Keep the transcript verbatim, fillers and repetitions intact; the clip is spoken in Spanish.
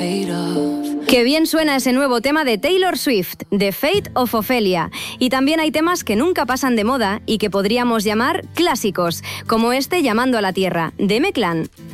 Qué bien suena ese nuevo tema de Taylor Swift, The Fate of Ophelia. Y también hay temas que nunca pasan de moda y que podríamos llamar clásicos, como este Llamando a la Tierra, de M-Clan.